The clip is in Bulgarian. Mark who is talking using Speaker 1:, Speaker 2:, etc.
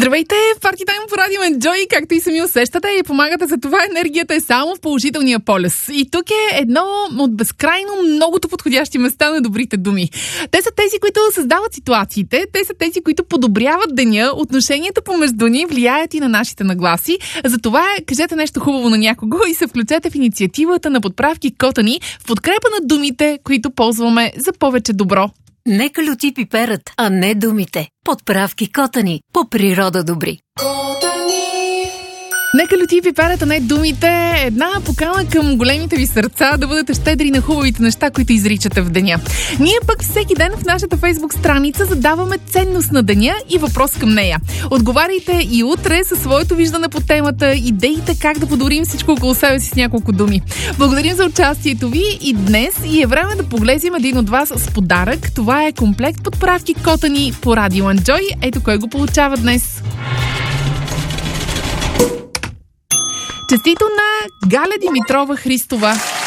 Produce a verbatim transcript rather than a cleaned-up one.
Speaker 1: Здравейте, Парти Тайм по Радио Enjoy, както и сами усещате и помагате за това, енергията е само в положителния полюс. И тук е едно от безкрайно многото подходящи места на добрите думи. Те са тези, които създават ситуациите, те са тези, които подобряват деня, отношенията помежду ни влияят и на нашите нагласи. Затова кажете нещо хубаво на някого и се включете в инициативата на подправки Котани в подкрепа на думите, които ползваме за повече добро.
Speaker 2: Нека люти пиперът, а не думите. Подправки Котани. По природа добри.
Speaker 1: Нека люти пиперът, а не думите. Една покана към големите ви сърца да бъдете щедри на хубавите неща, които изричате в деня. Ние пък всеки ден в нашата фейсбук страница задаваме ценност на деня и въпрос към нея. Отговаряйте и утре със своето виждане по темата, идеите как да подобрим всичко около себе си с няколко думи. Благодарим за участието ви и днес и е време да поглезим един от вас с подарък. Това е комплект подправки Котани по Радио Enjoy. Ето кой го получава днес. Честито на Галя Димитрова Христова.